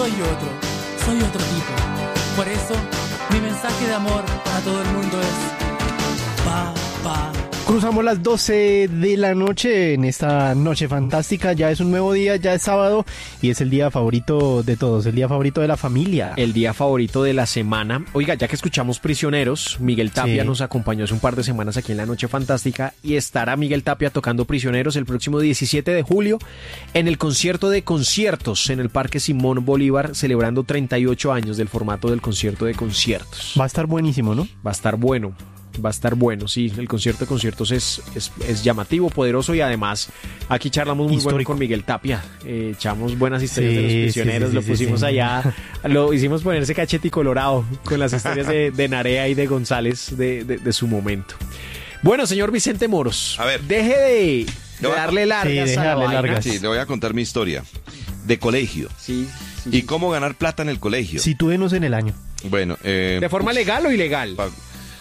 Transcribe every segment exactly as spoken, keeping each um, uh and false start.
soy otro, soy otro tipo. Por eso, mi mensaje de amor a todo el mundo es papá. Cruzamos las doce de la noche en esta noche fantástica. Ya es un nuevo día, ya es sábado y es el día favorito de todos, el día favorito de la familia. El día favorito de la semana. Oiga, ya que escuchamos Prisioneros, Miguel Tapia Sí. nos acompañó hace un par de semanas aquí en la Noche Fantástica y estará Miguel Tapia tocando Prisioneros el próximo diecisiete de julio en el concierto de conciertos en el Parque Simón Bolívar, celebrando treinta y ocho años del formato del concierto de conciertos. Va a estar buenísimo, ¿no? Va a estar bueno. Va a estar bueno, sí, el concierto de conciertos es, es, es llamativo, poderoso y además aquí charlamos muy Histórico. bueno con Miguel Tapia, eh, echamos buenas historias Sí, de los sí, prisioneros, sí, lo sí, pusimos sí. allá, lo hicimos ponerse cachete y colorado con las historias de, de Narea y de González de, de, de su momento. Bueno, señor Vicente Moros, A ver. deje de, de Le voy a- darle largas deje a la darle vaina. largas. Sí, le voy a contar mi historia de colegio Sí, sí, y sí. cómo ganar plata en el colegio. Sitúenos en el año. Bueno, eh, ¿De forma legal o ilegal? pa-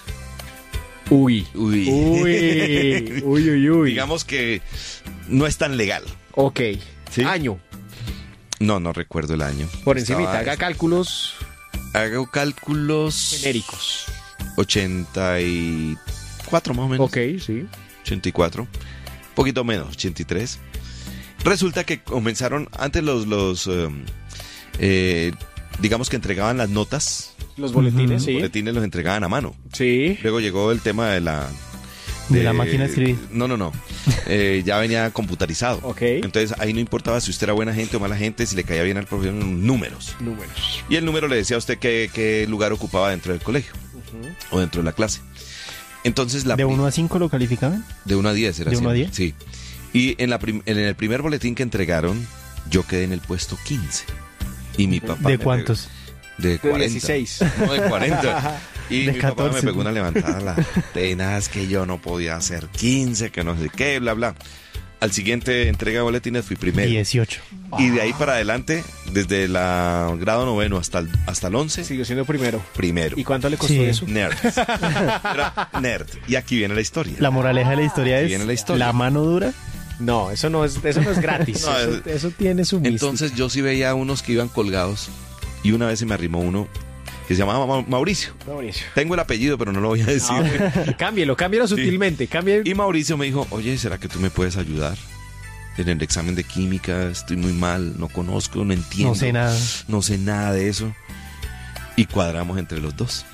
Uy. Uy. Uy, uy, uy, uy. digamos que no es tan legal. Ok, ¿Sí? año, No, no recuerdo el año. por encimita, Estaba- haga cálculos Hago cálculos. genéricos. ochenta y cuatro más o menos. Ok, sí. ochenta y cuatro. Un poquito menos, ochenta y tres. Resulta que comenzaron antes los, los eh, eh, digamos que entregaban las notas. Los boletines, Ujú. Los sí. boletines los entregaban a mano. Sí. Luego llegó el tema de la... De la máquina de escribir. No, no, no. Eh, ya venía computarizado. Ok. Entonces ahí no importaba si usted era buena gente o mala gente, si le caía bien al profesor, números. Números. Y el número le decía a usted qué, qué lugar ocupaba dentro del colegio o dentro de la clase. Entonces la ¿De pri- uno a cinco lo calificaban? de uno a diez era ¿De uno a siempre. diez? Sí. Y en, la prim- en el primer boletín que entregaron, yo quedé en el puesto quince. Y mi papá... ¿De me cuántos? pegó- De cuarenta. dieciséis. No, de cuarenta. Y De mi papá me catorce. pegó una levantada a las penas que yo no podía hacer quince, que no sé qué, bla, bla. Al siguiente entrega de boletines fui primero. dieciocho. Y de ahí para adelante, desde el grado noveno hasta el, hasta el once, Siguió siendo primero. primero. ¿Y cuánto le costó Sí. eso? Nerd. Era nerd. Y aquí viene la historia. La moraleja de la historia Ahí es viene la historia. la mano dura. No, eso no es, eso no es gratis. No, eso, es- eso tiene su mística. Entonces yo sí veía a unos que iban colgados y una vez se me arrimó uno que se llamaba Ma- Mauricio. Mauricio. Tengo el apellido, pero no lo voy a decir. No, cámbielo, cámbielo sutilmente. Cambie. Y Mauricio me dijo, oye, ¿será que tú me puedes ayudar? En el examen de química estoy muy mal, no conozco, no entiendo. No sé nada. No sé nada de eso. Y cuadramos entre los dos.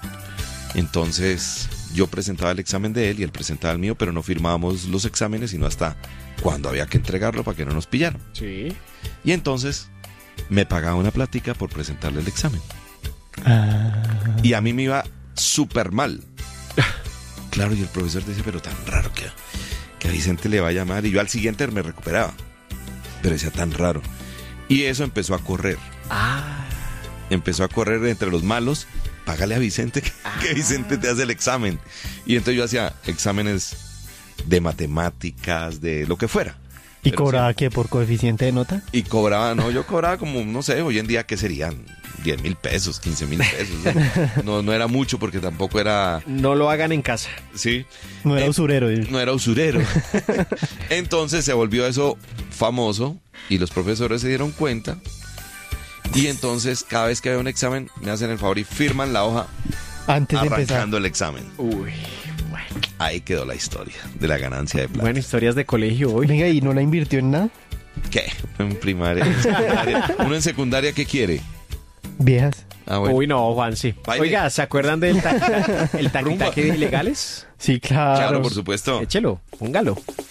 Entonces yo presentaba el examen de él y él presentaba el mío, pero no firmábamos los exámenes sino hasta cuando había que entregarlo para que no nos pillaran. Sí. Y entonces me pagaba una plática por presentarle el examen. Ah, Y a mí me iba súper mal. Claro, y el profesor decía, pero tan raro que, que a Vicente le va a llamar. Y yo al siguiente me recuperaba. Pero decía, tan raro. Y eso empezó a correr. Ah. Empezó a correr entre los malos. Págale a Vicente, que, que Vicente te hace el examen. Y entonces yo hacía exámenes de matemáticas, de lo que fuera. ¿Y Pero cobraba qué? ¿Por coeficiente de nota? Y cobraba, no, yo cobraba como, no sé, hoy en día, ¿qué serían? diez mil pesos, quince mil pesos. ¿no? No, no era mucho porque tampoco era, No lo hagan en casa. sí, No era Eh, usurero. no era usurero. Entonces se volvió eso famoso y los profesores se dieron cuenta. Y entonces cada vez que había un examen me hacen el favor y firman la hoja Antes de empezar. arrancando el examen. Uy. Bueno. Ahí quedó la historia de la ganancia de plata. Bueno, historias de colegio hoy. Venga, ¿y no la invirtió en nada? ¿Qué? En primaria, en secundaria. Uno en secundaria, ¿qué quiere? Viejas. Ah, bueno. Uy, no, Juan, sí. Baile. Oiga, ¿se acuerdan del ta- el taquitaque de ilegales? Sí, claro. Claro, por supuesto. Échelo, póngalo.